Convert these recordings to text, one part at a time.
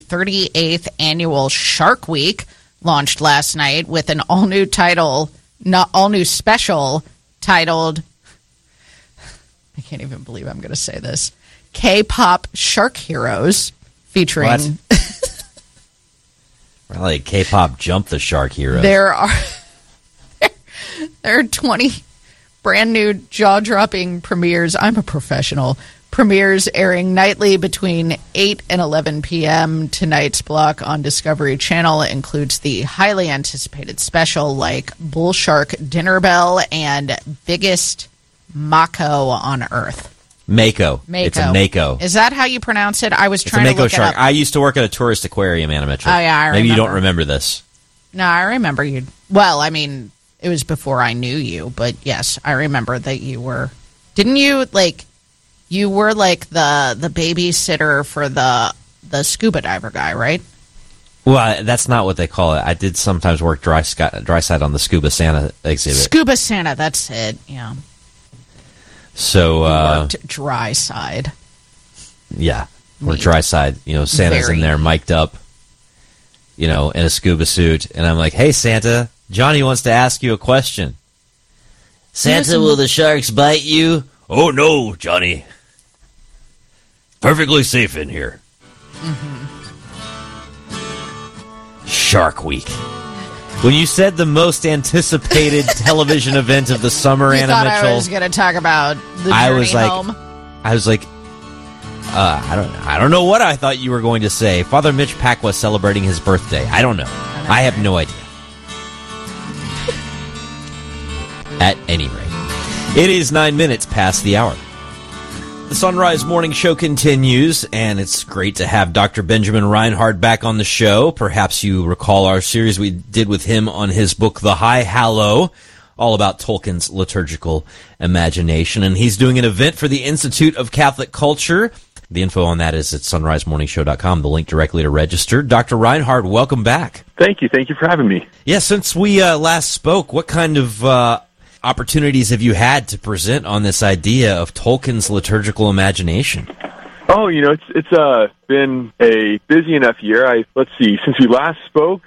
38th annual Shark Week launched last night with an all-new special titled, I can't even believe I'm going to say this, K-Pop Shark Heroes, featuring... Really, K-pop Jump the Shark Heroes. There are 20 brand new jaw-dropping premieres. I'm a professional. Premieres airing nightly between 8 and 11 p.m. Tonight's block on Discovery Channel includes the highly anticipated special like Bull Shark Dinner Bell and Biggest Mako on Earth. Mako. It's a Mako. Is that how you pronounce it? I was trying to look it up. I used to work at a tourist aquarium, Anna Mitchell. Oh, yeah, I remember. Maybe you don't remember this. No, I remember you. Well, I mean, it was before I knew you, but yes, I remember that you were. Didn't you, like, you were like the babysitter for the scuba diver guy, right? Well, that's not what they call it. I did sometimes work dry side on the Scuba Santa exhibit. Scuba Santa, that's it, yeah. So worked dry side. Yeah, or dry side. You know, Santa's in there, mic'd up, you know, in a scuba suit, and I'm like, "Hey, Santa, Johnny wants to ask you a question." Santa, will the sharks bite you? Oh no, Johnny. Perfectly safe in here. Mm-hmm. Shark Week. When you said the most anticipated television event of the summer, Anna Mitchell, I was going to talk about the journey home. I was like, I don't know what I thought you were going to say. Father Mitch Pacwa celebrating his birthday. I don't know. I have no idea. At any rate, it is 9 minutes past the hour. The Sunrise Morning Show continues, and it's great to have Dr. Benjamin Reinhard back on the show. Perhaps you recall our series we did with him on his book, The High Hallow, all about Tolkien's liturgical imagination. And he's doing an event for the Institute of Catholic Culture. The info on that is at sunrisemorningshow.com, the link directly to register. Dr. Reinhard, welcome back. Thank you. Thank you for having me. Yeah, since we last spoke, what kind of opportunities have you had to present on this idea of Tolkien's liturgical imagination? Oh, you know, it's been a busy enough year. Let's see, since we last spoke,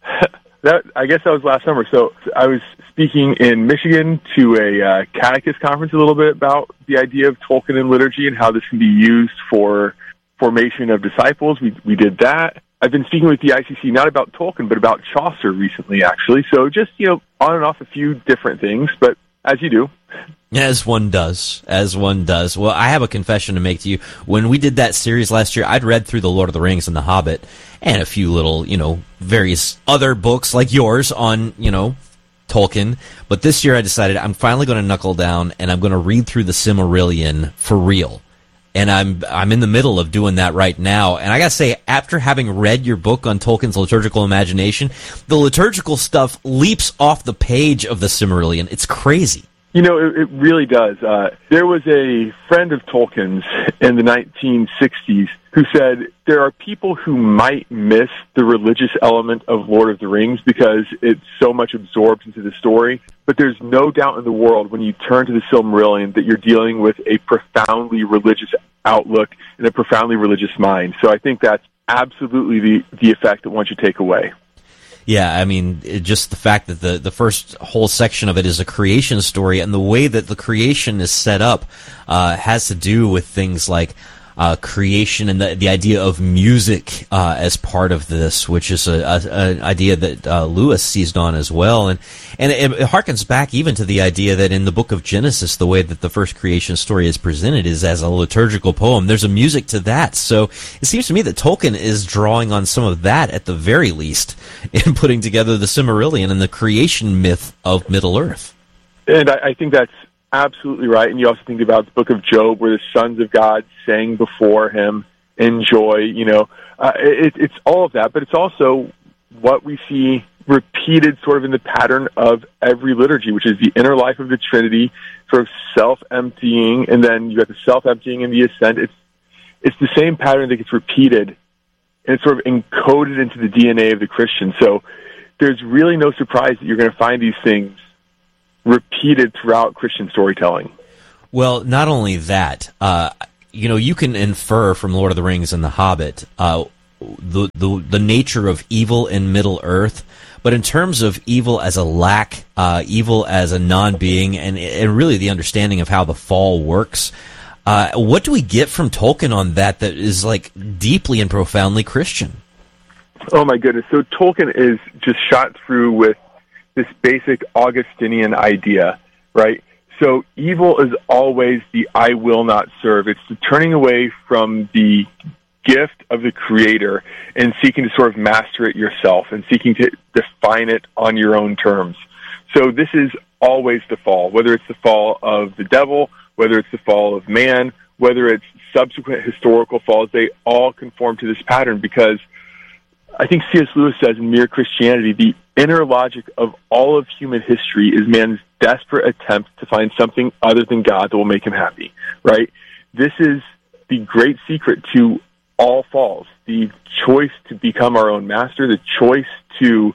I guess that was last summer. So I was speaking in Michigan to a catechist conference a little bit about the idea of Tolkien and liturgy and how this can be used for formation of disciples. We did that. I've been speaking with the ICC not about Tolkien, but about Chaucer recently, actually. So just, you know, on and off a few different things, but as you do. As one does. Well, I have a confession to make to you. When we did that series last year, I'd read through The Lord of the Rings and The Hobbit and a few little, you know, various other books like yours on, you know, Tolkien. But this year I decided I'm finally going to knuckle down and I'm going to read through the Silmarillion for real. And I'm in the middle of doing that right now. And I got to say, after having read your book on Tolkien's liturgical imagination, the liturgical stuff leaps off the page of the Silmarillion. It's crazy. You know, it really does. There was a friend of Tolkien's in the 1960s who said there are people who might miss the religious element of Lord of the Rings because it's so much absorbed into the story. But there's no doubt in the world when you turn to the Silmarillion that you're dealing with a profoundly religious outlook and a profoundly religious mind. So I think that's absolutely the effect that one should take away. Yeah, I mean, just the fact that the first whole section of it is a creation story, and the way that the creation is set up has to do with things like creation and the idea of music as part of this, which is an idea that Lewis seized on as well. And it harkens back even to the idea that in the book of Genesis, the way that the first creation story is presented is as a liturgical poem. There's a music to that. So it seems to me that Tolkien is drawing on some of that at the very least in putting together the Silmarillion and the creation myth of Middle-earth. And I think that's absolutely right. And you also think about the book of Job where the sons of God sang before him in joy. You know, it's all of that, but it's also what we see repeated sort of in the pattern of every liturgy, which is the inner life of the Trinity, sort of self-emptying, and then you got the self-emptying and the ascent. It's the same pattern that gets repeated, and it's sort of encoded into the DNA of the Christian. So there's really no surprise that you're going to find these things repeated throughout Christian storytelling. Well, not only that, you know, you can infer from Lord of the Rings and The Hobbit the nature of evil in Middle Earth, but in terms of evil as a lack, evil as a non-being, and really the understanding of how the fall works, what do we get from Tolkien on that is like deeply and profoundly Christian? Oh my goodness. So Tolkien is just shot through with this basic Augustinian idea, right? So evil is always the I will not serve. It's the turning away from the gift of the Creator and seeking to sort of master it yourself and seeking to define it on your own terms. So this is always the fall, whether it's the fall of the devil, whether it's the fall of man, whether it's subsequent historical falls, they all conform to this pattern because I think C.S. Lewis says in Mere Christianity, the inner logic of all of human history is man's desperate attempt to find something other than God that will make him happy, right? This is the great secret to all falls, the choice to become our own master, the choice to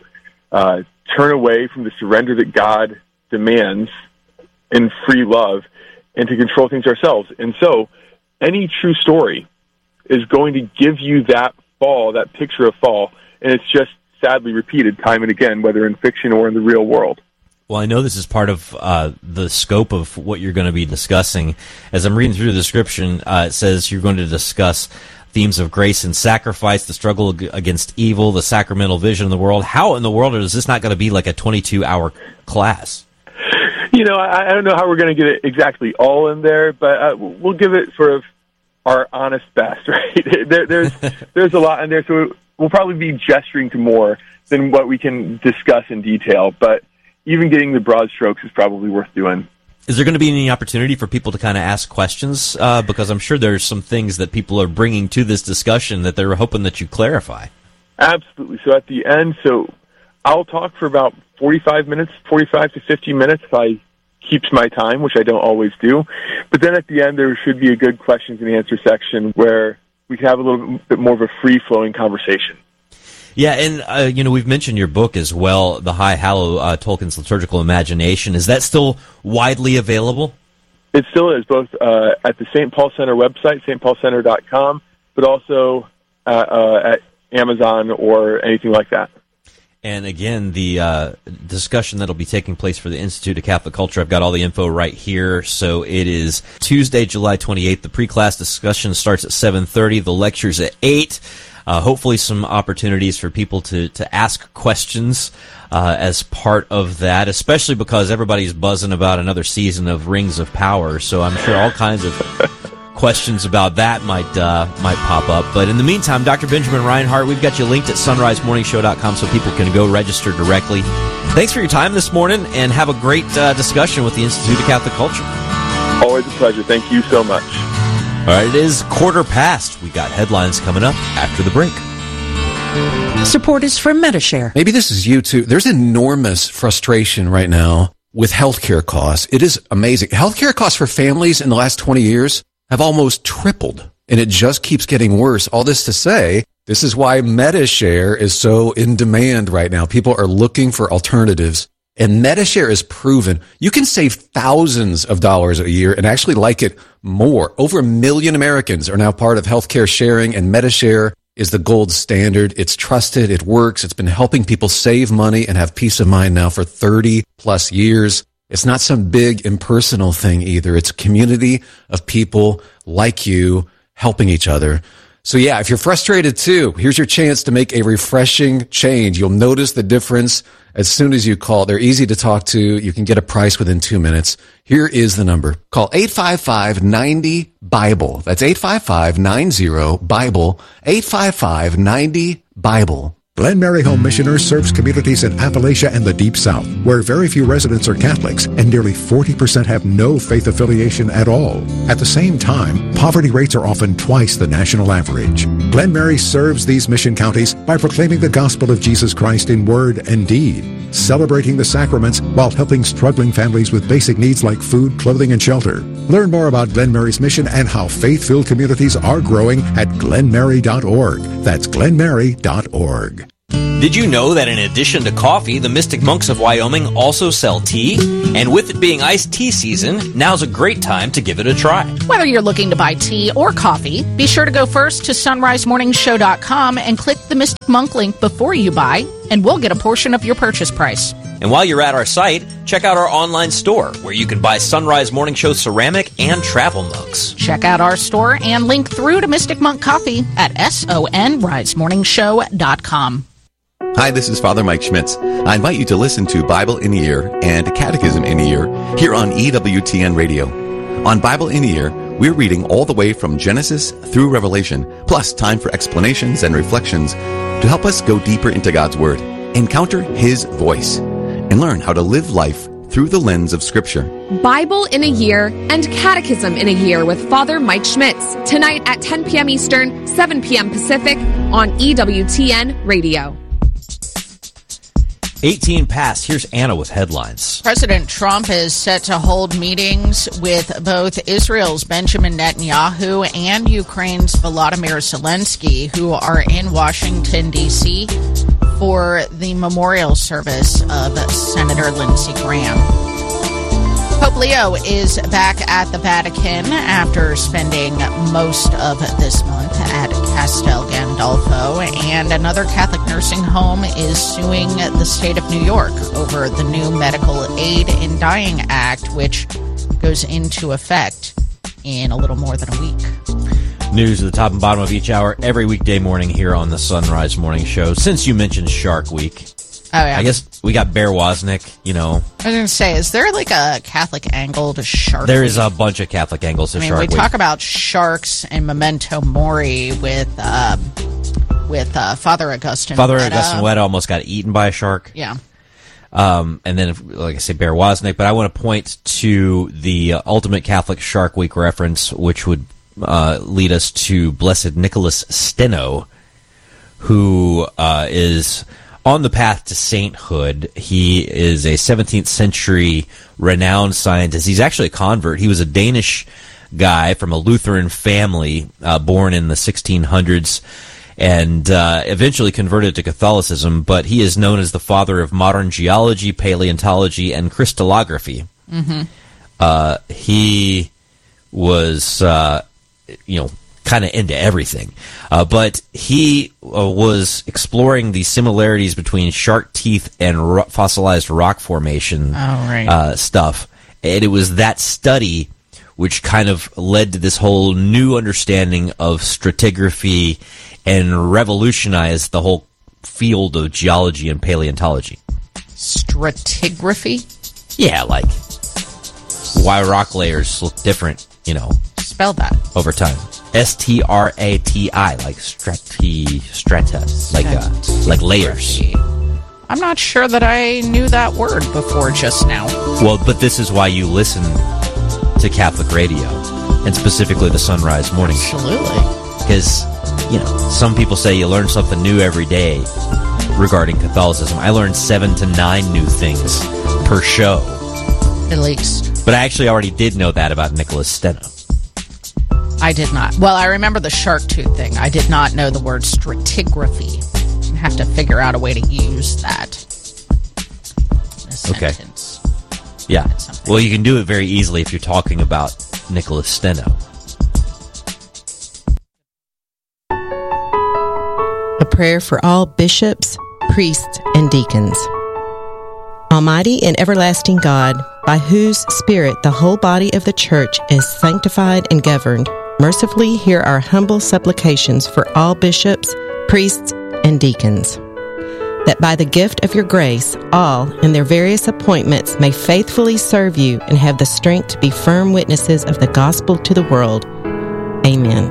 turn away from the surrender that God demands in free love and to control things ourselves. And so any true story is going to give you that fall, that picture of fall, and it's just sadly repeated time and again, whether in fiction or in the real world. Well, I know this is part of the scope of what you're going to be discussing. As I'm reading through the description, it says you're going to discuss themes of grace and sacrifice, the struggle against evil, the sacramental vision of the world. How in the world is this not going to be like a 22-hour class? You know, I don't know how we're going to get it exactly all in there, but we'll give it sort of our honest best, right? There's a lot in there, so we'll probably be gesturing to more than what we can discuss in detail, but even getting the broad strokes is probably worth doing. Is there going to be any opportunity for people to kind of ask questions? Because I'm sure there's some things that people are bringing to this discussion that they're hoping that you clarify. Absolutely. So at the end, I'll talk for about 45 to 50 minutes if I keeps my time, which I don't always do. But then at the end, there should be a good questions and answer section where we can have a little bit more of a free-flowing conversation. Yeah, and we've mentioned your book as well, The High Hallow, Tolkien's Liturgical Imagination. Is that still widely available? It still is, both at the St. Paul Center website, stpaulcenter.com, but also at Amazon or anything like that. And again, the discussion that'll be taking place for the Institute of Catholic Culture, I've got all the info right here. So it is Tuesday, July 28th. The pre-class discussion starts at 7:30. The lecture's at 8. Hopefully some opportunities for people to ask questions as part of that, especially because everybody's buzzing about another season of Rings of Power. So I'm sure all kinds of questions about that might pop up. But in the meantime, Dr. Benjamin Reinhart, we've got you linked at sunrisemorningshow.com so people can go register directly. Thanks for your time this morning, and have a great discussion with the Institute of Catholic Culture. Always a pleasure. Thank you so much. All right, it is 1:15. We got headlines coming up after the break. Support is from Medi-Share. Maybe this is you too. There's enormous frustration right now with healthcare costs. It is amazing. Healthcare costs for families in the last 20 years have almost tripled, and it just keeps getting worse. All this to say, this is why Medi-Share is so in demand right now. People are looking for alternatives. And Medi-Share is proven you can save thousands of dollars a year and actually like it more. Over 1 million Americans are now part of healthcare sharing, and Medi-Share is the gold standard. It's trusted. It works. It's been helping people save money and have peace of mind now for 30 plus years. It's not some big impersonal thing either. It's a community of people like you helping each other. So yeah, if you're frustrated too, here's your chance to make a refreshing change. You'll notice the difference as soon as you call. They're easy to talk to. You can get a price within 2 minutes. Here is the number. Call 855-90-BIBLE. That's 855-90-BIBLE. 855-90-BIBLE. Glen Mary Home Missioners serves communities in Appalachia and the Deep South, where very few residents are Catholics and nearly 40% have no faith affiliation at all. At the same time, poverty rates are often twice the national average. Glen Mary serves these mission counties by proclaiming the gospel of Jesus Christ in word and deed, celebrating the sacraments while helping struggling families with basic needs like food, clothing, and shelter. Learn more about Glen Mary's mission and how faith-filled communities are growing at glenmary.org. That's glenmary.org. Did you know that in addition to coffee, the Mystic Monks of Wyoming also sell tea? And with it being iced tea season, now's a great time to give it a try. Whether you're looking to buy tea or coffee, be sure to go first to sunrisemorningshow.com and click the Mystic Monk link before you buy, and we'll get a portion of your purchase price. And while you're at our site, check out our online store, where you can buy Sunrise Morning Show ceramic and travel mugs. Check out our store and link through to Mystic Monk Coffee at sonrisemorningshow.com. Hi, this is Father Mike Schmitz. I invite you to listen to Bible in a Year and Catechism in a Year here on EWTN Radio. On Bible in a Year, we're reading all the way from Genesis through Revelation, plus time for explanations and reflections to help us go deeper into God's Word, encounter His voice, and learn how to live life through the lens of Scripture. Bible in a Year and Catechism in a Year with Father Mike Schmitz, tonight at 10 p.m. Eastern, 7 p.m. Pacific on EWTN Radio. 18 past. Here's Anna with headlines. President Trump is set to hold meetings with both Israel's Benjamin Netanyahu and Ukraine's Volodymyr Zelensky, who are in Washington, D.C., for the memorial service of Senator Lindsey Graham. Pope Leo is back at the Vatican after spending most of this month at Castel Gandolfo, and another Catholic nursing home is suing the state of New York over the new Medical Aid in Dying Act, which goes into effect in a little more than a week. News at the top and bottom of each hour every weekday morning here on the Sunrise Morning Show. Since you mentioned Shark Week, oh yeah, I guess we got Bear Wozniak, I was going to say, is there like a Catholic angle to Shark There Week? is a bunch of Catholic angles to Shark Week. We talk about sharks and Memento Mori with Father Augustine. Father Augustine Weta almost got eaten by a shark. Yeah. And then, like I say, Bear Wozniak. But I want to point to the Ultimate Catholic Shark Week reference, which would lead us to Blessed Nicholas Steno, who is on the path to sainthood. He is a 17th century renowned scientist. He's actually a convert. He was a Danish guy from a Lutheran family, born in the 1600s, and eventually converted to Catholicism, but he is known as the father of modern geology, paleontology, and crystallography. Mm-hmm. He was, kind of into everything. But he was exploring the similarities between shark teeth and fossilized rock formation stuff. And it was that study which kind of led to this whole new understanding of stratigraphy and revolutionized the whole field of geology and paleontology. Stratigraphy? Yeah, like why rock layers look different, Spell that. over time. Strati, like strata, like layers. I'm not sure that I knew that word before just now. Well, but this is why you listen to Catholic radio, and specifically the Sunrise Morning Show. Absolutely. Because, some people say you learn something new every day regarding Catholicism. I learned 7 to 9 new things per show. At least. But I actually already did know that about Nicholas Steno. I did not. Well, I remember the shark tooth thing. I did not know the word stratigraphy. I have to figure out a way to use that in a sentence. Yeah. Well, you can do it very easily if you're talking about Nicholas Steno. A prayer for all bishops, priests, and deacons. Almighty and everlasting God, by whose Spirit the whole body of the Church is sanctified and governed, mercifully hear our humble supplications for all bishops, priests, and deacons, that by the gift of your grace, all in their various appointments may faithfully serve you and have the strength to be firm witnesses of the gospel to the world. Amen.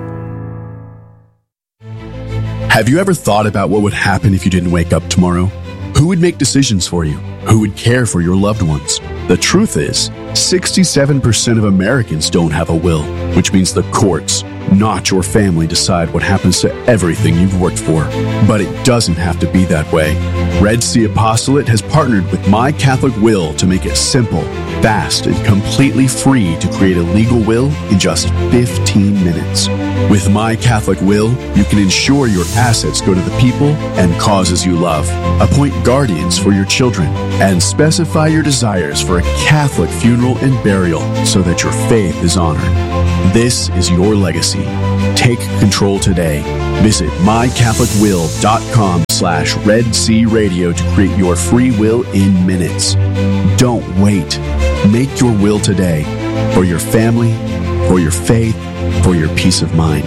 Have you ever thought about what would happen if you didn't wake up tomorrow? Who would make decisions for you? Who would care for your loved ones? The truth is, 67% of Americans don't have a will, which means the courts, not your family, decide what happens to everything you've worked for. But it doesn't have to be that way. Red Sea Apostolate has partnered with My Catholic Will to make it simple, fast, and completely free to create a legal will in just 15 minutes. With My Catholic Will, you can ensure your assets go to the people and causes you love, appoint guardians for your children, and specify your desires for a Catholic funeral and burial so that your faith is honored. This is your legacy. Take control today. Visit mycatholicwill.com/Red Sea Radio to create your free will in minutes. Don't wait. Make your will today for your family, for your faith, for your peace of mind.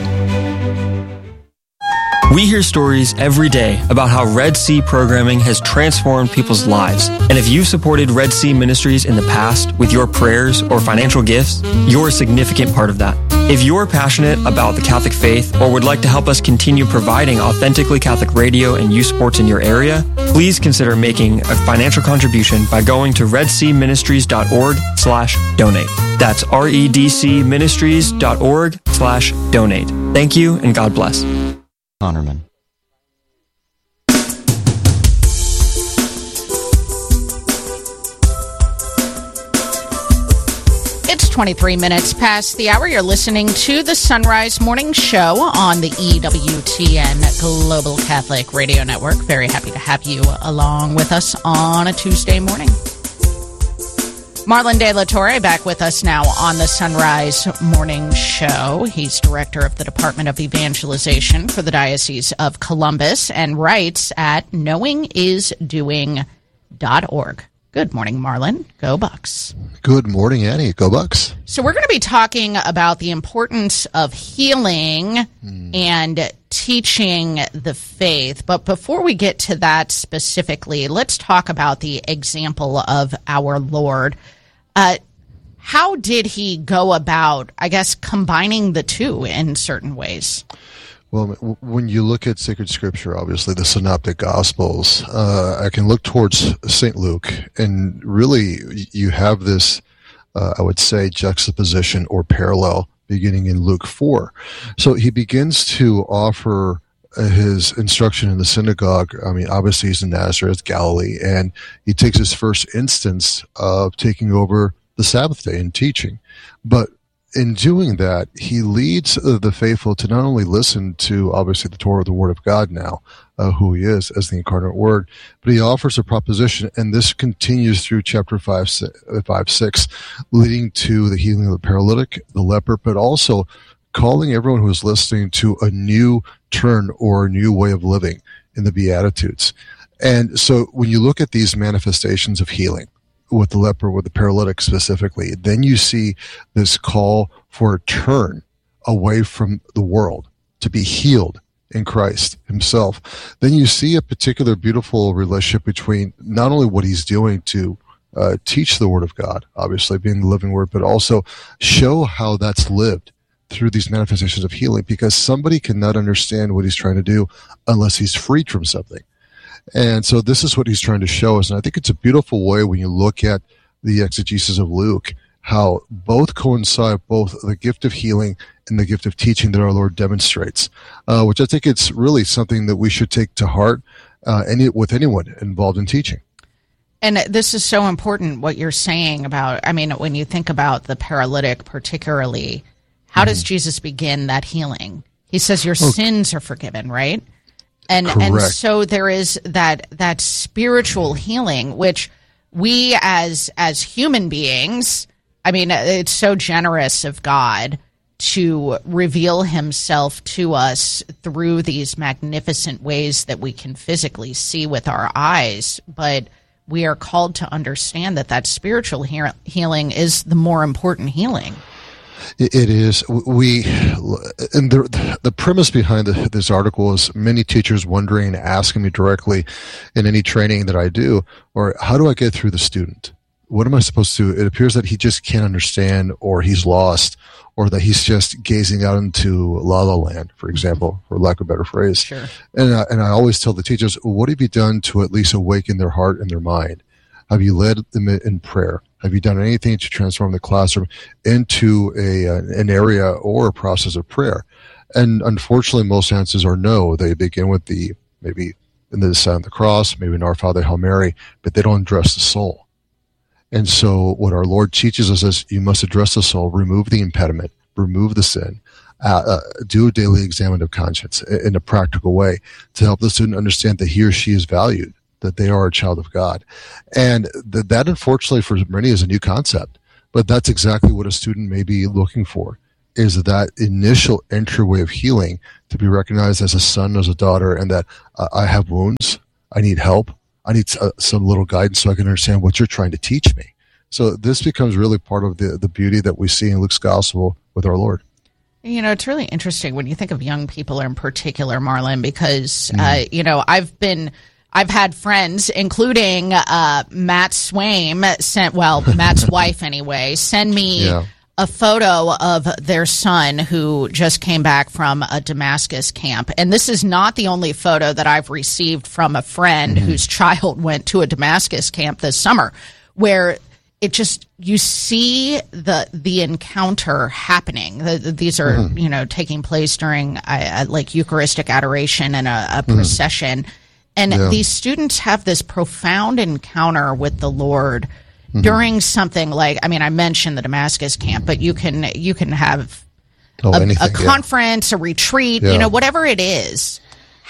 We hear stories every day about how Red Sea programming has transformed people's lives. And if you've supported Red Sea Ministries in the past with your prayers or financial gifts, you're a significant part of that. If you're passionate about the Catholic faith or would like to help us continue providing authentically Catholic radio and youth sports in your area, please consider making a financial contribution by going to redseaministries.org/donate. That's redcministries.org/donate. Thank you and God bless. Honorman. It's 23 minutes past the hour. You're listening to the Sunrise Morning Show on the EWTN Global Catholic Radio Network. Very happy to have you along with us on a Tuesday morning. Marlon De La Torre back with us now on the Sunrise Morning Show. He's director of the Department of Evangelization for the Diocese of Columbus and writes at knowingisdoing.org. Good morning, Marlon. Go Bucks. Good morning, Annie. Go Bucks. So we're going to be talking about the importance of healing and teaching the faith. But before we get to that specifically, let's talk about the example of our Lord. How did he go about, I guess, combining the two in certain ways? Well, when you look at sacred scripture, obviously the synoptic gospels, I can look towards St. Luke, and really you have this, I would say, juxtaposition or parallel beginning in Luke 4. So he begins to offer his instruction in the synagogue. I mean, obviously he's in Nazareth, Galilee, and he takes his first instance of taking over the Sabbath day and teaching. But in doing that, he leads the faithful to not only listen to, obviously, the Torah, the Word of God now, who he is as the incarnate Word, but he offers a proposition, and this continues through chapter 5-6, leading to the healing of the paralytic, the leper, but also calling everyone who is listening to a new turn or a new way of living in the Beatitudes. And so when you look at these manifestations of healing, with the leper, with the paralytic specifically, then you see this call for a turn away from the world to be healed in Christ himself. Then you see a particular beautiful relationship between not only what he's doing to teach the Word of God, obviously being the living Word, but also show how that's lived through these manifestations of healing, because somebody cannot understand what he's trying to do unless he's freed from something. And so this is what he's trying to show us. And I think it's a beautiful way when you look at the exegesis of Luke, how both coincide, both the gift of healing and the gift of teaching that our Lord demonstrates, which I think it's really something that we should take to heart with anyone involved in teaching. And this is so important, what you're saying about, I mean, when you think about the paralytic particularly, how does Jesus begin that healing? He says your sins are forgiven, right? And so there is that spiritual healing, which we as human beings, I mean, it's so generous of God to reveal himself to us through these magnificent ways that we can physically see with our eyes. But we are called to understand that spiritual healing is the more important healing. It is. And the premise behind this article is many teachers wondering, asking me directly in any training that I do, or how do I get through the student? What am I supposed to do? It appears that he just can't understand, or he's lost, or that he's just gazing out into La La Land, for example, for lack of a better phrase. Sure. And I always tell the teachers, what have you done to at least awaken their heart and their mind? Have you led them in prayer? Have you done anything to transform the classroom into an area or a process of prayer? And unfortunately, most answers are no. They begin with maybe in the sign of the cross, maybe in Our Father, Hail Mary, but they don't address the soul. And so what our Lord teaches us is you must address the soul, remove the impediment, remove the sin, do a daily examination of conscience in a practical way to help the student understand that he or she is valued, that they are a child of God. And that unfortunately for many is a new concept, but that's exactly what a student may be looking for, is that initial entryway of healing to be recognized as a son, as a daughter, and that I have wounds, I need help, I need some little guidance so I can understand what you're trying to teach me. So this becomes really part of the beauty that we see in Luke's gospel with our Lord. You know, it's really interesting when you think of young people in particular, Marlon, because, you know, I've had friends, including Matt Swaim, Matt's wife anyway, send me a photo of their son who just came back from a Damascus camp. And this is not the only photo that I've received from a friend whose child went to a Damascus camp this summer, where it just, you see the encounter happening. These are, you know, taking place during like Eucharistic adoration and a procession. And these students have this profound encounter with the Lord during something like, I mean, I mentioned the Damascus camp, but you can have a conference, a retreat, you know, whatever it is.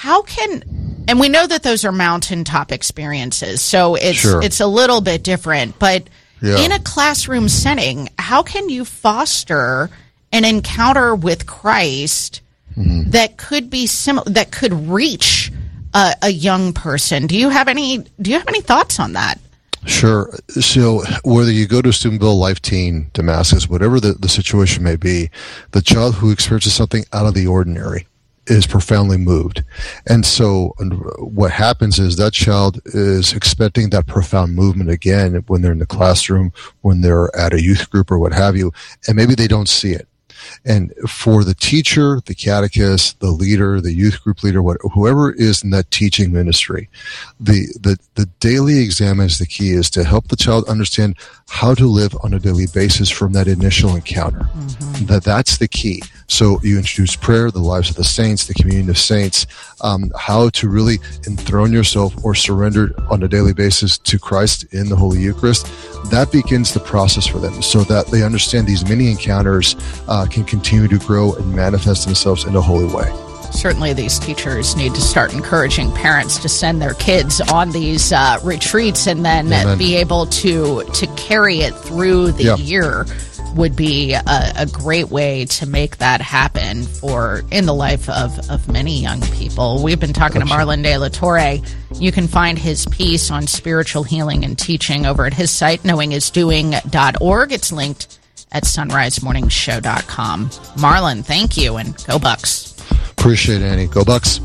And we know that those are mountaintop experiences, so it's a little bit different, but in a classroom setting, how can you foster an encounter with Christ that could be that could reach a young person? Do you have any thoughts on that? Sure. So whether you go to Steubenville, Life Teen, Damascus, whatever the situation may be, the child who experiences something out of the ordinary is profoundly moved. And so what happens is that child is expecting that profound movement again when they're in the classroom, when they're at a youth group or what have you, and maybe they don't see it. And for the teacher, the catechist, the leader, the youth group leader, whoever is in that teaching ministry, the daily exam is the key, is to help the child understand how to live on a daily basis from that initial encounter. That's the key. So you introduce prayer, the lives of the saints, the communion of saints, how to really enthrone yourself or surrender on a daily basis to Christ in the Holy Eucharist. That begins the process for them so that they understand these many encounters can continue to grow and manifest themselves in a holy way. Certainly these teachers need to start encouraging parents to send their kids on these retreats and then be able to carry it through the year would be a great way to make that happen in the life of many young people. We've been talking to Marlon De La Torre. You can find his piece on spiritual healing and teaching over at his site, knowingisdoing.org. It's linked at sunrisemorningshow.com. Marlon, thank you, and go Bucks. Appreciate it, Annie. Go Bucks.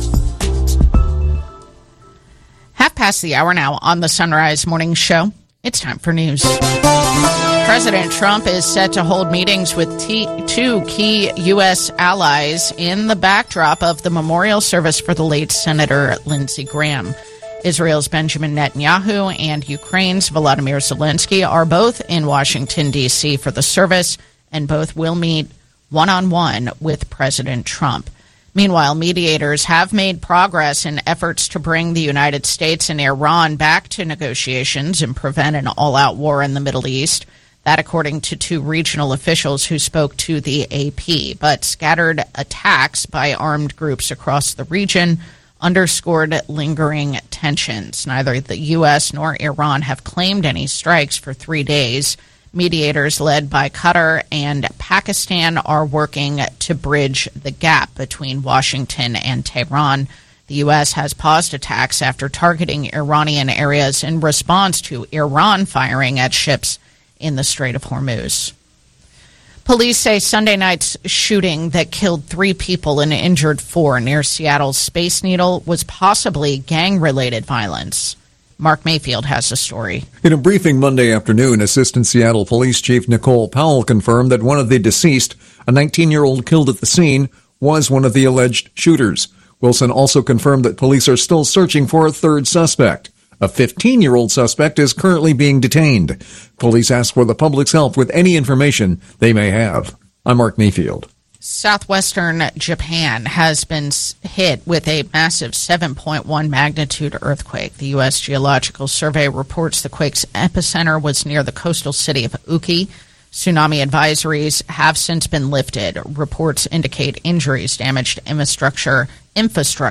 1:30 now on the Sunrise Morning Show. It's time for news. President Trump is set to hold meetings with two key U.S. allies in the backdrop of the memorial service for the late Senator Lindsey Graham. Israel's Benjamin Netanyahu and Ukraine's Volodymyr Zelensky are both in Washington, D.C. for the service, and both will meet one-on-one with President Trump. Meanwhile, mediators have made progress in efforts to bring the United States and Iran back to negotiations and prevent an all-out war in the Middle East. That according to two regional officials who spoke to the AP. But scattered attacks by armed groups across the region underscored lingering tensions. Neither the U.S. nor Iran have claimed any strikes for 3 days. Mediators led by Qatar and Pakistan are working to bridge the gap between Washington and Tehran. The U.S. has paused attacks after targeting Iranian areas in response to Iran firing at ships in the Strait of Hormuz. Police say Sunday night's shooting that killed 3 people and injured 4 near Seattle's Space Needle was possibly gang-related violence. Mark Mayfield has the story. In a briefing Monday afternoon, Assistant Seattle Police Chief Nicole Powell confirmed that one of the deceased, a 19-year-old killed at the scene, was one of the alleged shooters. Wilson also confirmed that police are still searching for a third suspect. A 15-year-old suspect is currently being detained. Police ask for the public's help with any information they may have. I'm Mark Mayfield. Southwestern Japan has been hit with a massive 7.1 magnitude earthquake. The U.S. Geological Survey reports the quake's epicenter was near the coastal city of Uki. Tsunami advisories have since been lifted. Reports indicate injuries, damaged infrastructure, and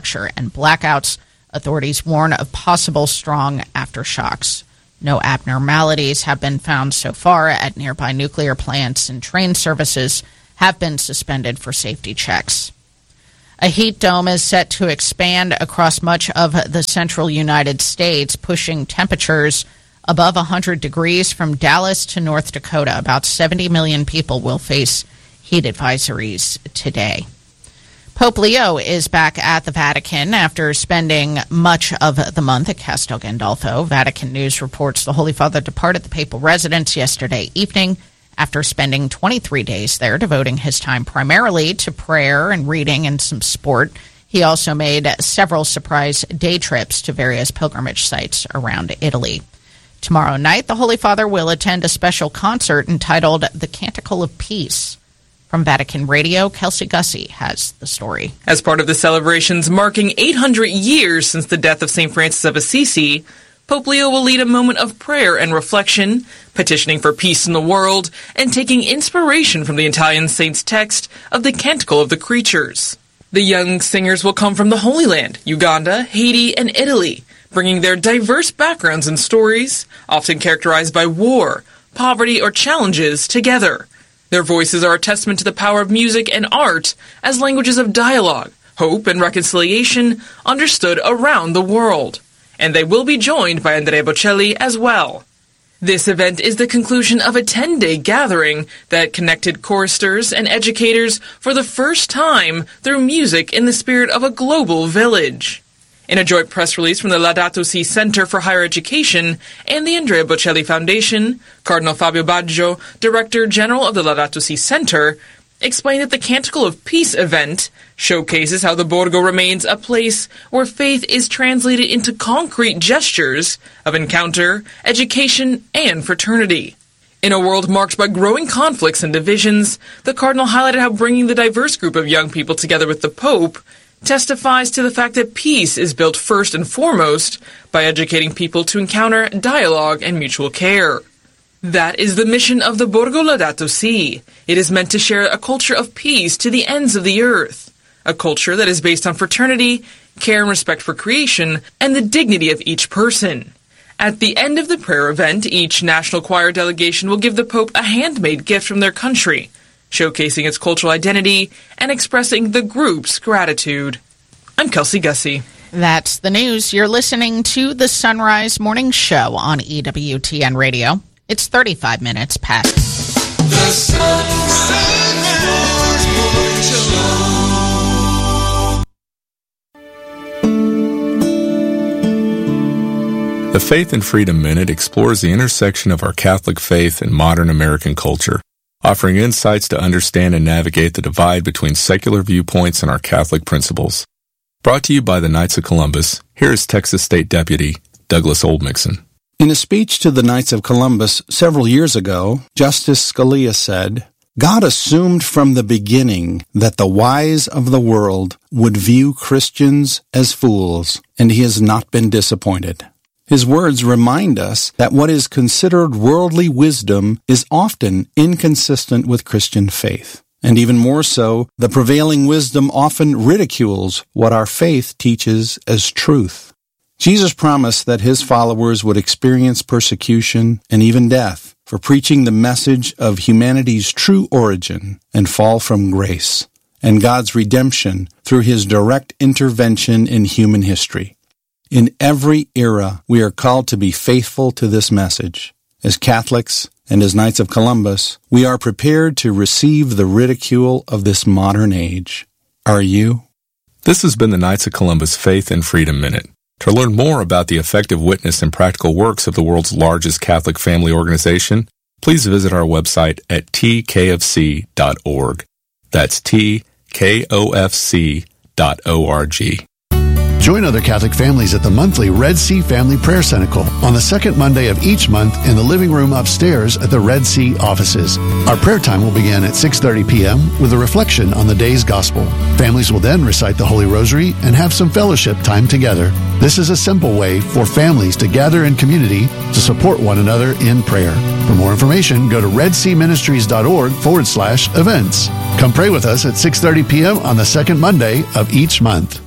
blackouts. Authorities warn of possible strong aftershocks. No abnormalities have been found so far at nearby nuclear plants, and train services have been suspended for safety checks. A heat dome is set to expand across much of the central United States, pushing temperatures above 100 degrees from Dallas to North Dakota. About 70 million people will face heat advisories today. Pope Leo is back at the Vatican after spending much of the month at Castel Gandolfo. Vatican News reports the Holy Father departed the papal residence yesterday evening after spending 23 days there, devoting his time primarily to prayer and reading and some sport. He also made several surprise day trips to various pilgrimage sites around Italy. Tomorrow night, the Holy Father will attend a special concert entitled The Canticle of Peace. From Vatican Radio, Kelsey Gussie has the story. As part of the celebrations marking 800 years since the death of St. Francis of Assisi, Pope Leo will lead a moment of prayer and reflection, petitioning for peace in the world, and taking inspiration from the Italian saint's text of the Canticle of the Creatures. The young singers will come from the Holy Land, Uganda, Haiti, and Italy, bringing their diverse backgrounds and stories, often characterized by war, poverty, or challenges, together. Their voices are a testament to the power of music and art as languages of dialogue, hope, and reconciliation understood around the world. And they will be joined by Andrea Bocelli as well. This event is the conclusion of a 10-day gathering that connected choristers and educators for the first time through music in the spirit of a global village. In a joint press release from the Laudato Si Center for Higher Education and the Andrea Bocelli Foundation, Cardinal Fabio Baggio, Director General of the Laudato Si Center, explained that the Canticle of Peace event showcases how the Borgo remains a place where faith is translated into concrete gestures of encounter, education, and fraternity. In a world marked by growing conflicts and divisions, the Cardinal highlighted how bringing the diverse group of young people together with the Pope testifies to the fact that peace is built first and foremost by educating people to encounter dialogue and mutual care. That is the mission of the Borgo Laudato Si. It is meant to share a culture of peace to the ends of the earth, a culture that is based on fraternity, care and respect for creation, and the dignity of each person. At the end of the prayer event, each National Choir delegation will give the Pope a handmade gift from their country, showcasing its cultural identity and expressing the group's gratitude. I'm Kelsey Gussie. That's the news. You're listening to the Sunrise Morning Show on EWTN Radio. It's 35 minutes past. The Sunrise Morning Show. The Faith and Freedom Minute explores the intersection of our Catholic faith and modern American culture, offering insights to understand and navigate the divide between secular viewpoints and our Catholic principles. Brought to you by the Knights of Columbus, here is Texas State Deputy Douglas Oldmixon. In a speech to the Knights of Columbus several years ago, Justice Scalia said, "God assumed from the beginning that the wise of the world would view Christians as fools, and he has not been disappointed." His words remind us that what is considered worldly wisdom is often inconsistent with Christian faith. And even more so, the prevailing wisdom often ridicules what our faith teaches as truth. Jesus promised that his followers would experience persecution and even death for preaching the message of humanity's true origin and fall from grace, and God's redemption through his direct intervention in human history. In every era, we are called to be faithful to this message. As Catholics and as Knights of Columbus, we are prepared to receive the ridicule of this modern age. Are you? This has been the Knights of Columbus Faith and Freedom Minute. To learn more about the effective witness and practical works of the world's largest Catholic family organization, please visit our website at tkfc.org. That's tkofc.org. Join other Catholic families at the monthly Red Sea Family Prayer Cenacle on the second Monday of each month in the living room upstairs at the Red Sea offices. Our prayer time will begin at 6:30 p.m. with a reflection on the day's gospel. Families will then recite the Holy Rosary and have some fellowship time together. This is a simple way for families to gather in community to support one another in prayer. For more information, go to redseaministries.org/events. Come pray with us at 6:30 p.m. on the second Monday of each month.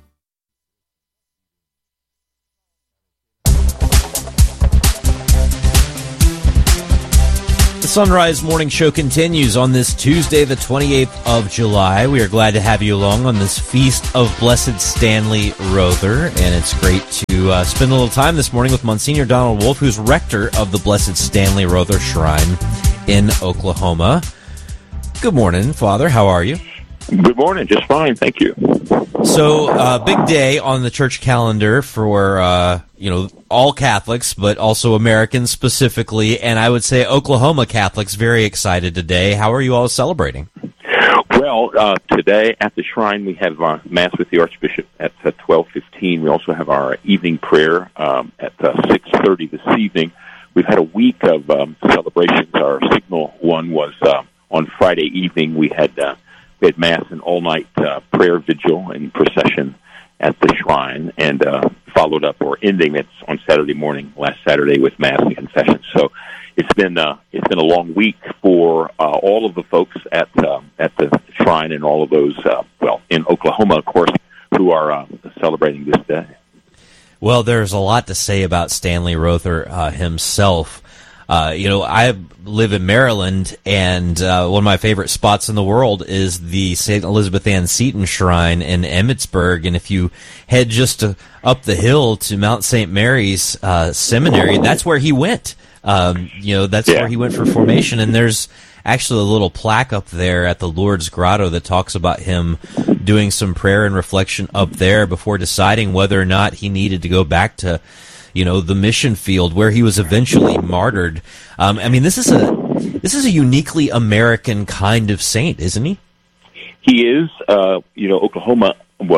The Sunrise Morning Show continues on this Tuesday, the 28th of July. We are glad to have you along on this Feast of Blessed Stanley Rother, and it's great to spend a little time this morning with Monsignor Donald Wolf, who's rector of the Blessed Stanley Rother Shrine in Oklahoma. Good morning, Father. How are you? Good morning. Just fine. Thank you. So, big day on the church calendar for, all Catholics, but also Americans specifically, and I would say Oklahoma Catholics very excited today. How are you all celebrating? Well, today at the shrine we have Mass with the Archbishop at 12:15. We also have our evening prayer at 6:30 this evening. We've had a week of celebrations. Our signal one was on Friday evening. We had Mass and all-night prayer vigil and procession at the shrine, and followed up or ending it on Saturday morning, last Saturday, with Mass and confession. So it's been a long week for all of the folks at the shrine and all of those in Oklahoma, of course, who are celebrating this day. Well, there's a lot to say about Stanley Rother himself. I live in Maryland, and one of my favorite spots in the world is the St. Elizabeth Ann Seton Shrine in Emmitsburg. And if you head just up the hill to Mount St. Mary's Seminary, that's where he went. Where he went for formation. And there's actually a little plaque up there at the Lourdes Grotto that talks about him doing some prayer and reflection up there before deciding whether or not he needed to go back to the mission field where he was eventually martyred. This is a uniquely American kind of saint, isn't he? He is. Oklahoma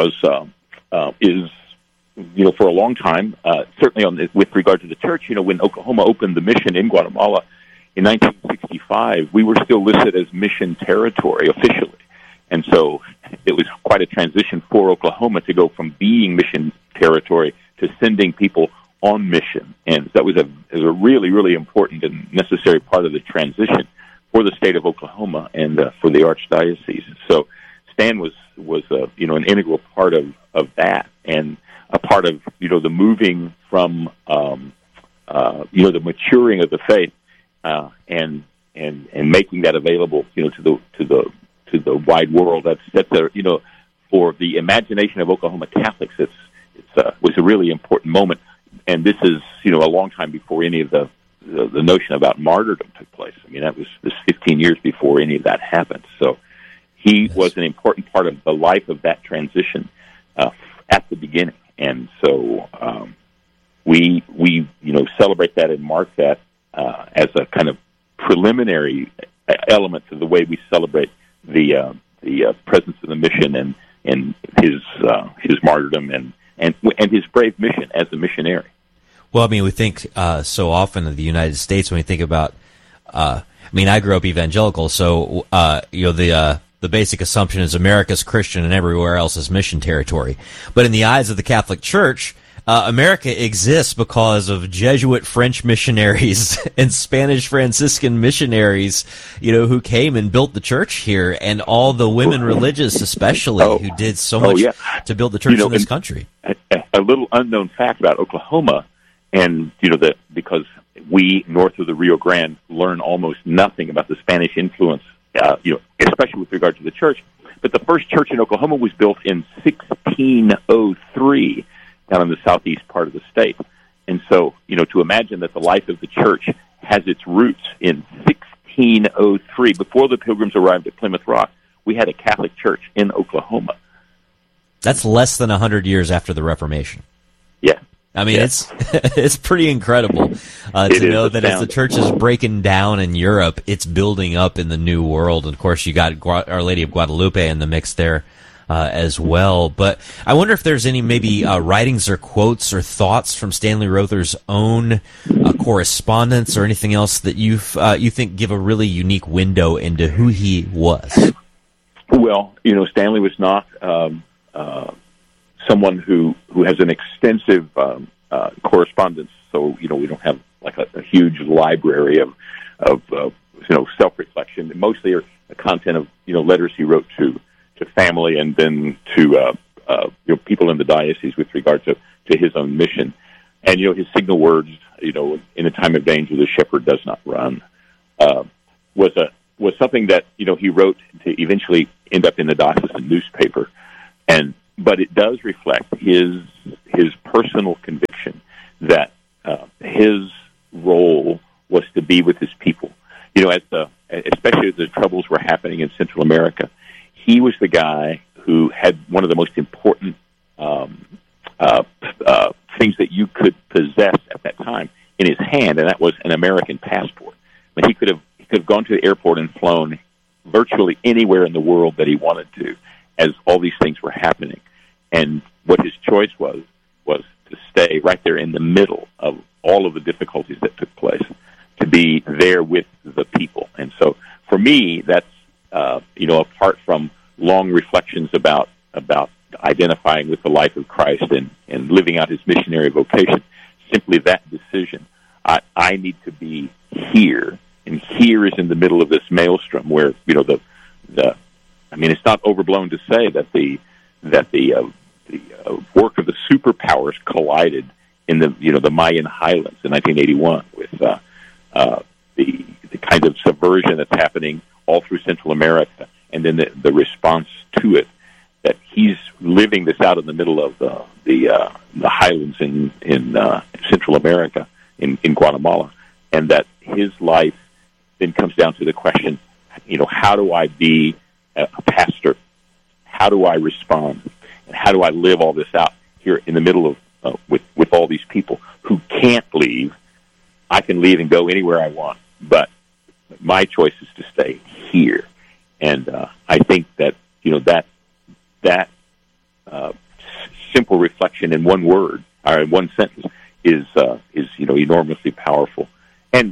is for a long time, certainly with regard to the church. When Oklahoma opened the mission in Guatemala in 1965, we were still listed as mission territory officially. And so it was quite a transition for Oklahoma to go from being mission territory to sending people on mission, and that was a really, really important and necessary part of the transition for the state of Oklahoma and for the archdiocese. So Stan was an integral part of that, and a part of the moving from the maturing of the faith and making that available to the wide world. That's for the imagination of Oklahoma Catholics. It was a really important moment. And this is, a long time before any of the notion about martyrdom took place. That was 15 years before any of that happened. So he was an important part of the life of that transition at the beginning. And so we celebrate that and mark that as a kind of preliminary element to the way we celebrate the presence of the mission and his martyrdom and his brave mission as a missionary. Well, we think so often of the United States when we think about. I grew up evangelical, so the basic assumption is America's Christian and everywhere else is mission territory. But in the eyes of the Catholic Church, America exists because of Jesuit French missionaries and Spanish Franciscan missionaries, who came and built the church here, and all the women religious, especially, who did so much to build the church in this country. A little unknown fact about Oklahoma, and because we north of the Rio Grande learn almost nothing about the Spanish influence, especially with regard to the church. But the first church in Oklahoma was built in 1603. Down in the southeast part of the state. And so, to imagine that the life of the church has its roots in 1603, before the Pilgrims arrived at Plymouth Rock, we had a Catholic church in Oklahoma. That's less than 100 years after the Reformation. Yeah. It's pretty incredible to know that as the church is breaking down in Europe, it's building up in the New World. And of course, you got Our Lady of Guadalupe in the mix there as well. But I wonder if there's any maybe writings or quotes or thoughts from Stanley Rother's own correspondence or anything else that you think give a really unique window into who he was. Well, Stanley was not someone who has an extensive correspondence. So, we don't have like a huge library of self-reflection. Mostly are the content of, letters he wrote to family and then to, people in the diocese with regard to his own mission. And, his signal words, in a time of danger, the shepherd does not run, was something that, he wrote to eventually end up in the diocesan newspaper. But it does reflect his personal conviction that his role was to be with his people. Especially as the troubles were happening in Central America, he was the guy who had one of the most important things that you could possess at that time in his hand, and that was an American passport. I mean, he could have gone to the airport and flown virtually anywhere in the world that he wanted to, as all these things were happening. And what his choice was to stay right there in the middle of all of the difficulties that took place, to be there with the people. And so for me, that's, apart from long reflections about identifying with the life of Christ and living out his missionary vocation, simply that decision, I need to be here. And here is in the middle of this maelstrom where, it's not overblown to say that the work of the superpowers collided in the Mayan highlands in 1981 with the kind of subversion that's happening all through Central America, and then the response to it. That he's living this out in the middle of the highlands in Central America, in Guatemala, and that his life then comes down to the question, how do I be a pastor? How do I respond? And how do I live all this out here in the middle of with all these people who can't leave? I can leave and go anywhere I want, but my choice is to stay here. And I think that that simple reflection in one word or in one sentence is enormously powerful, and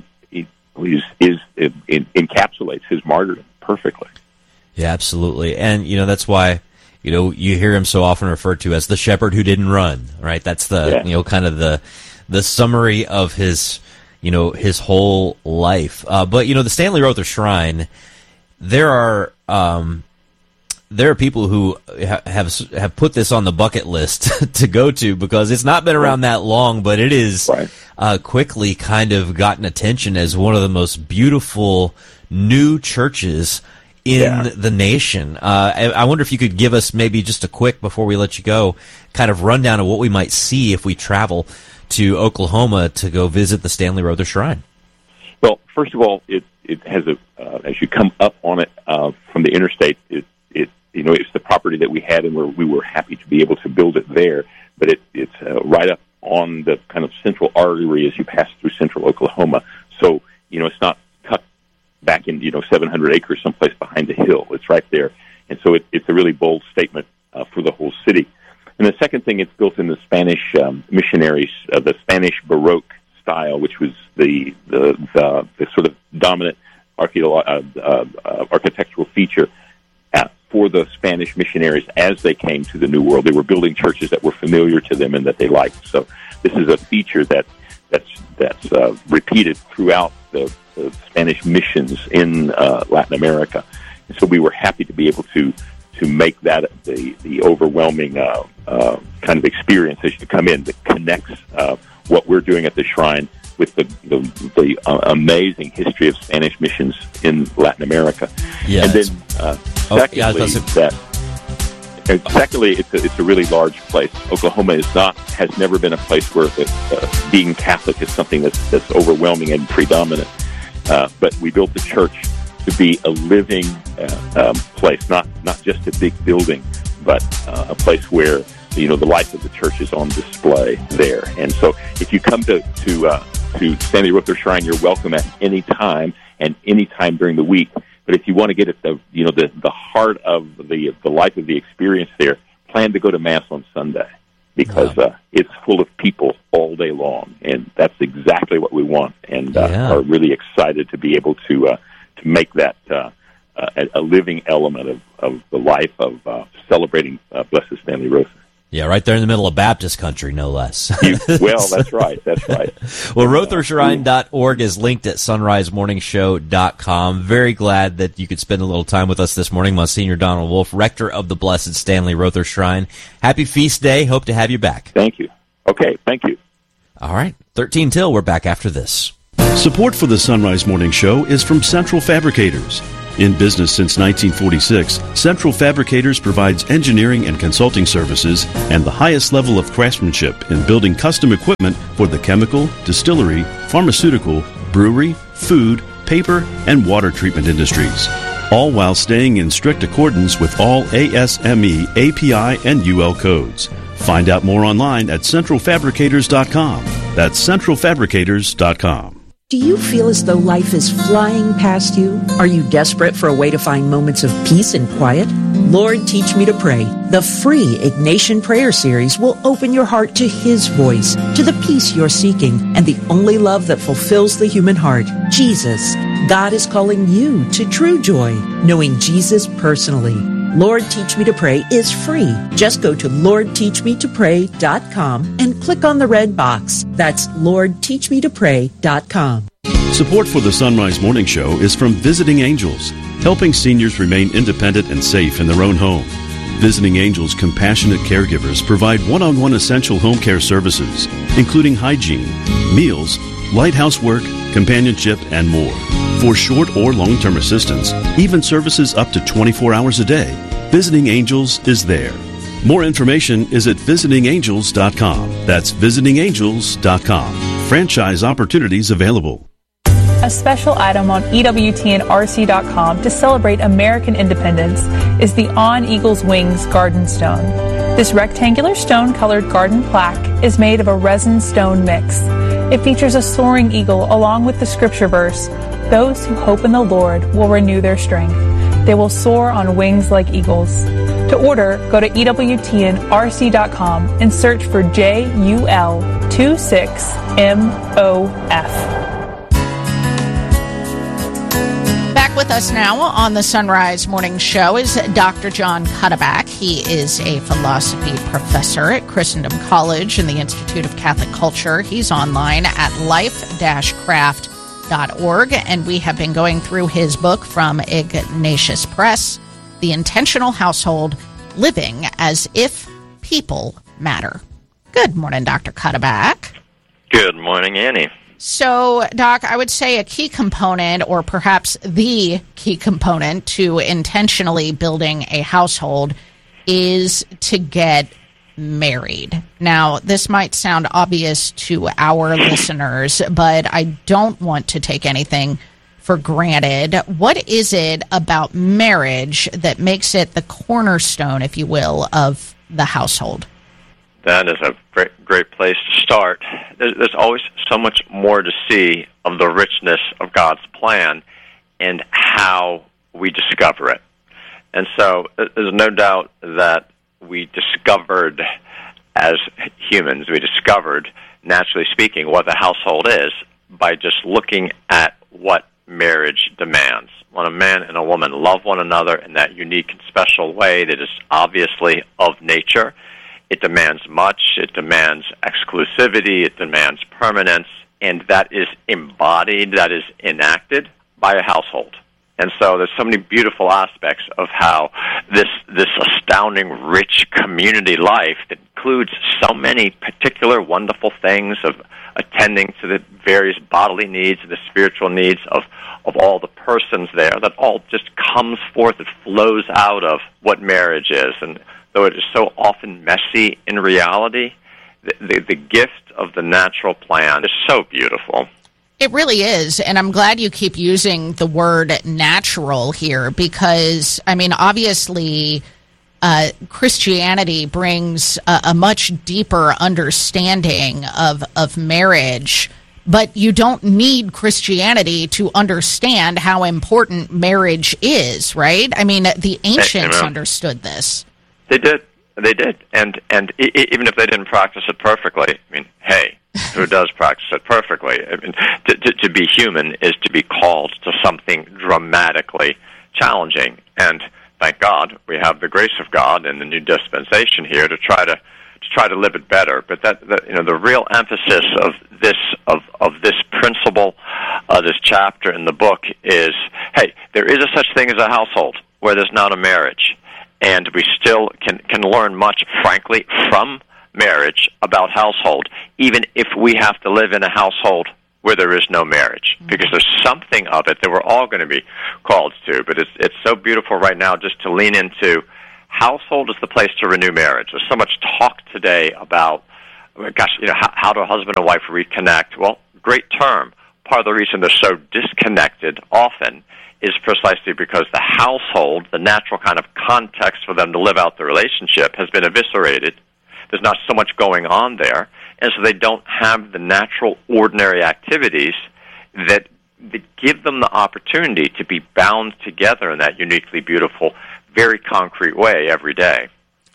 encapsulates his martyrdom perfectly. Yeah, absolutely. And that's why you hear him so often referred to as the shepherd who didn't run. Right? That's the kind of the summary of his his whole life. But the Stanley Rother Shrine, there are people who have put this on the bucket list to go to, because it's not been around that long, but it is quickly kind of gotten attention as one of the most beautiful new churches in the nation. I wonder if you could give us maybe just a quick, before we let you go, kind of rundown of what we might see if we travel to Oklahoma to go visit the Stanley Rother Shrine. Well, first of all, it has as you come up on it from the interstate, it's the property that we had, and we were happy to be able to build it there. But it's right up on the kind of central artery as you pass through central Oklahoma. So it's not tucked back in 700 acres someplace behind the hill. It's right there, and so it's a really bold statement for the whole city. And the second thing, it's built in the Spanish missionaries, the Spanish Baroque style, which was the sort of dominant architectural feature for the Spanish missionaries as they came to the New World. They were building churches that were familiar to them and that they liked. So this is a feature that's repeated throughout the Spanish missions in Latin America. And so we were happy to be able to make that the overwhelming kind of experience as you come in that connects what we're doing at the shrine with the amazing history of Spanish missions in Latin America. Yeah, and then secondly, it's a really large place. Oklahoma has never been a place where being Catholic is something that's overwhelming and predominant. But we built the church to be a living place, not just a big building, but a place where the life of the church is on display there. And so, if you come to Stanley Rother Shrine, you're welcome at any time, and any time during the week. But if you want to get at the heart of the life of the experience there, plan to go to Mass on Sunday, because it's full of people all day long, and that's exactly what we want, and are really excited to be able to make that a living element of the life of celebrating Blessed Stanley Rother. Yeah, right there in the middle of Baptist country, no less. Well, that's right. That's right. Well, RotherShrine.org is linked at sunrisemorningshow.com. Very glad that you could spend a little time with us this morning. Monsignor Donald Wolf, rector of the Blessed Stanley Rother Shrine. Happy Feast Day. Hope to have you back. Thank you. Okay, thank you. All right, 13 till. We're back after this. Support for the Sunrise Morning Show is from Central Fabricators. In business since 1946, Central Fabricators provides engineering and consulting services and the highest level of craftsmanship in building custom equipment for the chemical, distillery, pharmaceutical, brewery, food, paper, and water treatment industries, all while staying in strict accordance with all ASME, API, and UL codes. Find out more online at centralfabricators.com. That's centralfabricators.com. Do you feel as though life is flying past you? Are you desperate for a way to find moments of peace and quiet? Lord, Teach Me to Pray, the free Ignatian prayer series, will open your heart to His voice, to the peace you're seeking, and the only love that fulfills the human heart, Jesus. God is calling you to true joy, knowing Jesus personally. Lord, Teach Me to Pray is free. Just go to LordTeachMeToPray.com and click on the red box. That's LordTeachMeToPray.com. Support for the Sunrise Morning Show is from Visiting Angels, helping seniors remain independent and safe in their own home. Visiting Angels compassionate caregivers provide one-on-one essential home care services, including hygiene, meals, light housework, companionship, and more. For short or long-term assistance, even services up to 24 hours a day, Visiting Angels is there. More information is at visitingangels.com. That's visitingangels.com. Franchise opportunities available. A special item on EWTNRC.com to celebrate American independence is the On Eagle's Wings Garden Stone. This rectangular stone-colored garden plaque is made of a resin stone mix. It features a soaring eagle along with the scripture verse, "Those who hope in the Lord will renew their strength. They will soar on wings like eagles." To order, go to EWTNRC.com and search for JUL26MOF. Back with us now on the Sunrise Morning Show is Dr. John Cuddeback. He is a philosophy professor at Christendom College and the Institute of Catholic Culture. He's online at life-craft.org, and we have been going through his book from Ignatius Press, The Intentional Household, Living as If People Matter. Good morning, Dr. Cuddeback. Good morning, Annie. So, Doc, I would say a key component, or perhaps the key component to intentionally building a household, is to get married. Now, this might sound obvious to our listeners, but I don't want to take anything for granted. What is it about marriage that makes it the cornerstone, if you will, of the household? That is a great place to start. There's always so much more to see of the richness of God's plan and how we discover it. And so there's no doubt that we discovered, as humans, naturally speaking, what the household is by just looking at what marriage demands. When a man and a woman love one another in that unique and special way that is obviously of nature, it demands much, it demands exclusivity, it demands permanence, and that is embodied, that is enacted by a household. And so there's so many beautiful aspects of how this astounding, rich community life that includes so many particular wonderful things of attending to the various bodily needs and the spiritual needs of all the persons there, that all just comes forth, it flows out of what marriage is. And though it is so often messy in reality, the gift of the natural plan is so beautiful. It really is, and I'm glad you keep using the word natural here because, I mean, obviously Christianity brings a much deeper understanding of marriage, but you don't need Christianity to understand how important marriage is, right? I mean, the ancients understood this. They did. And even if they didn't practice it perfectly, I mean, hey, who does practice it perfectly? I mean, to be human is to be called to something dramatically challenging. And thank God we have the grace of God and the new dispensation here to try to live it better. But that the real emphasis of this principle, this chapter in the book is, hey, there is a such thing as a household where there's not a marriage, and we still can learn much, frankly, from marriage about household, even if we have to live in a household where there is no marriage, because there's something of it that we're all going to be called to. But it's so beautiful right now just to lean into household is the place to renew marriage. There's so much talk today about, how do a husband and wife reconnect? Well, great term. Part of the reason they're so disconnected often is precisely because the household, the natural kind of context for them to live out the relationship, has been eviscerated. There's not so much going on there, and so they don't have the natural, ordinary activities that give them the opportunity to be bound together in that uniquely beautiful, very concrete way every day.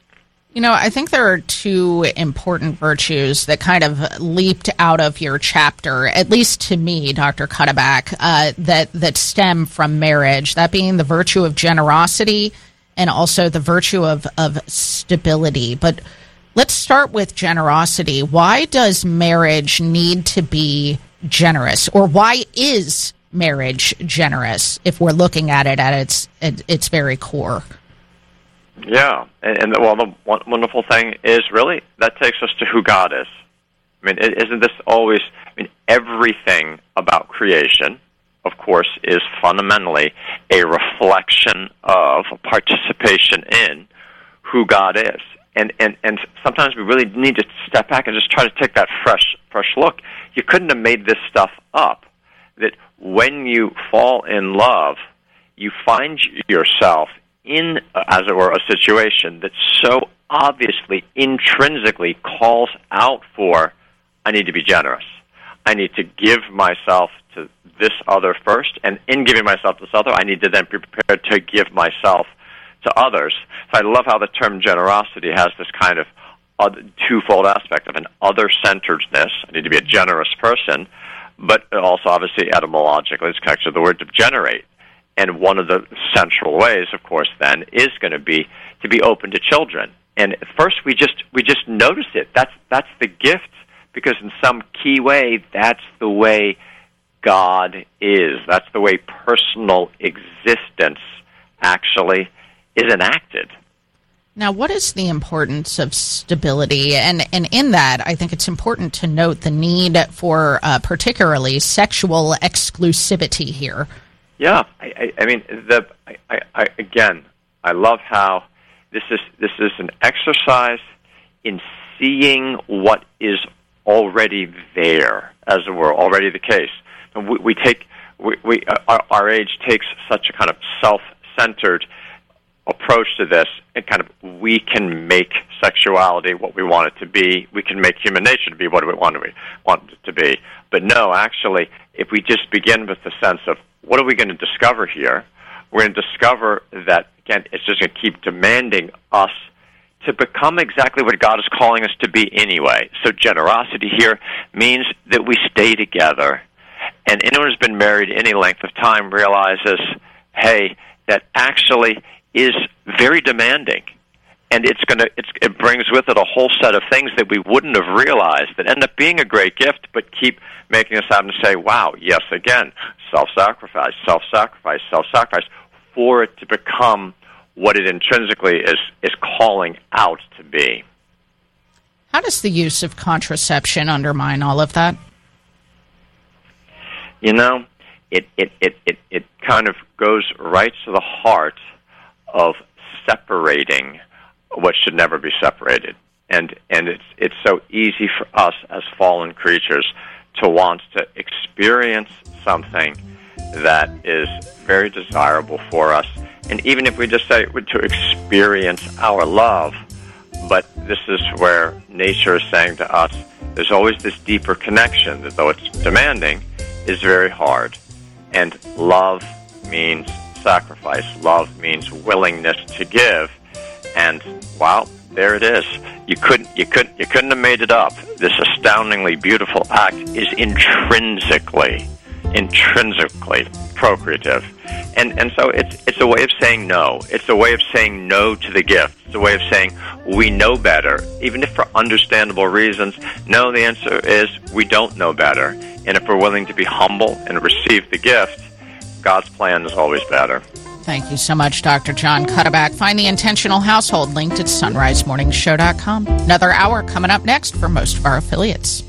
I think there are two important virtues that kind of leaped out of your chapter, at least to me, Dr. Cuddeback, that stem from marriage, that being the virtue of generosity and also the virtue of stability. But let's start with generosity. Why does marriage need to be generous, or why is marriage generous if we're looking at it at its very core? Yeah, and the wonderful thing is, really, that takes us to who God is. I mean, isn't this always, everything about creation, of course, is fundamentally a reflection of, a participation in who God is. And sometimes we really need to step back and just try to take that fresh look. You couldn't have made this stuff up. That when you fall in love, you find yourself in, as it were, a situation that so obviously, intrinsically calls out for, I need to be generous. I need to give myself to this other first, and in giving myself to this other, I need to then be prepared to give myself to others. So I love how the term generosity has this kind of twofold aspect of an other-centeredness. I need to be a generous person, but also, obviously, etymologically, it's connected to the word to generate. And one of the central ways, of course, then, is going to be open to children. And at first, we just notice it. That's the gift, because in some key way, that's the way God is. That's the way personal existence actually is enacted. Now, what is the importance of stability? And in that, I think it's important to note the need for particularly sexual exclusivity here. Yeah, again, I love how this is an exercise in seeing what is already there, as it were, already the case. And our age takes such a kind of self-centered approach to this, and kind of we can make sexuality what we want it to be. We can make human nature to be what we want it to be. But no, actually, if we just begin with the sense of, what are we going to discover here? We're going to discover that, again, it's just going to keep demanding us to become exactly what God is calling us to be anyway. So generosity here means that we stay together. And anyone who's been married any length of time realizes, hey, that actually is very demanding. And it brings with it a whole set of things that we wouldn't have realized that end up being a great gift, but keep making us have to say, wow, yes, again, self-sacrifice, for it to become what it intrinsically is calling out to be. How does the use of contraception undermine all of that? It kind of goes right to the heart of separating what should never be separated. And it's so easy for us as fallen creatures to want to experience something that is very desirable for us. And even if we just say to experience our love, but this is where nature is saying to us, There's always this deeper connection that, though it's demanding, is very hard. And love means sacrifice. Love means willingness to give. And, wow, there it is. You couldn't have made it up. This astoundingly beautiful act is intrinsically procreative. And so it's a way of saying no. It's a way of saying no to the gift. It's a way of saying we know better, even if for understandable reasons. No, the answer is we don't know better. And if we're willing to be humble and receive the gift, God's plan is always better. Thank you so much, Dr. John Cuddeback. Find The Intentional Household linked at sunrisemorningshow.com. Another hour coming up next for most of our affiliates.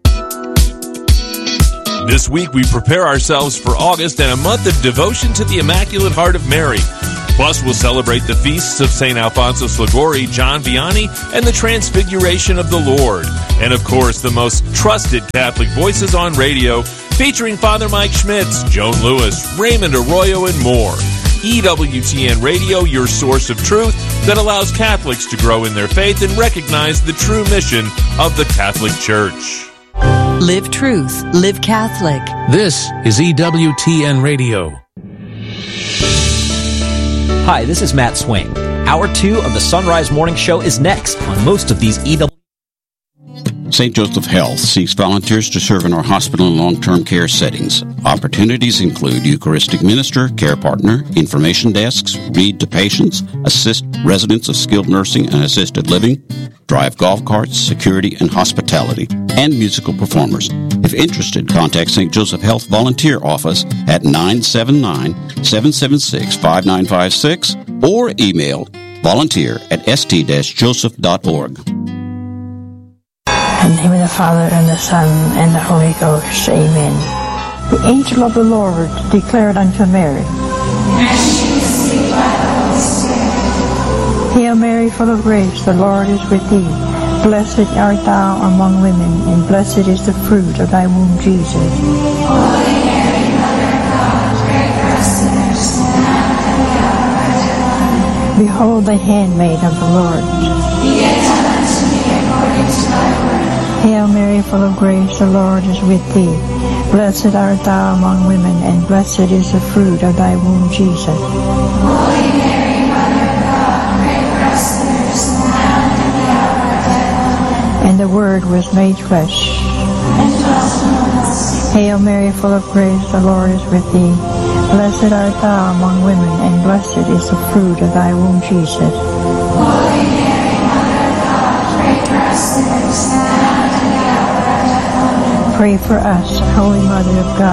This week, we prepare ourselves for August and a month of devotion to the Immaculate Heart of Mary. Plus, we'll celebrate the feasts of St. Alphonsus Liguori, John Vianney, and the Transfiguration of the Lord. And, of course, the most trusted Catholic voices on radio, featuring Father Mike Schmitz, Joan Lewis, Raymond Arroyo, and more. EWTN Radio, your source of truth that allows Catholics to grow in their faith and recognize the true mission of the Catholic Church. Live truth, live Catholic. This is EWTN Radio. Hi, this is Matt Swing. Hour 2 of the Sunrise Morning Show is next on most of these St. Joseph Health seeks volunteers to serve in our hospital and long-term care settings. Opportunities include Eucharistic minister, care partner, information desks, read to patients, assist residents of skilled nursing and assisted living, drive golf carts, security and hospitality, and musical performers. If interested, contact St. Joseph Health Volunteer Office at 979-776-5956 or email volunteer@st-joseph.org. In the name of the Father, and the Son, and the Holy Ghost. Amen. The angel of the Lord declared unto Mary, Hail Mary, full of grace, the Lord is with thee. Blessed art thou among women, and blessed is the fruit of thy womb, Jesus. Holy Mary, Mother of God, pray for us sinners, now and at the hour of our death. Behold the handmaid of the Lord. Be it done unto me according to thy word. Hail Mary, full of grace, the Lord is with thee. Blessed art thou among women, and blessed is the fruit of thy womb, Jesus. Holy Mary, Mother of God, pray for us sinners, now and at the hour of our death. And the Word was made flesh, and dwelt among us. Hail Mary, full of grace, the Lord is with thee. Blessed art thou among women, and blessed is the fruit of thy womb, Jesus. Holy Mary, Mother of God, pray for us sinners, now and at the hour of our death. Pray for us, Holy Mother of God.